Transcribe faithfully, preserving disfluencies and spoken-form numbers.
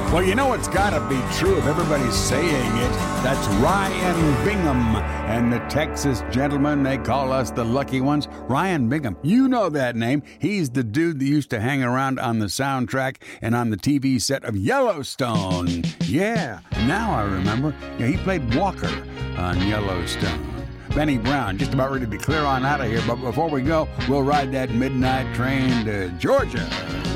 Well, you know it's gotta be true if everybody's saying it. That's Ryan Bingham and the Texas Gentlemen. They call us the lucky ones. Ryan Bingham, you know that name. He's the dude that used to hang around on the soundtrack and on the T V set of Yellowstone. Yeah, now I remember. Yeah, he played Walker on Yellowstone. Benny Brown, just about ready to be clear on out of here. But before we go, we'll ride that midnight train to Georgia.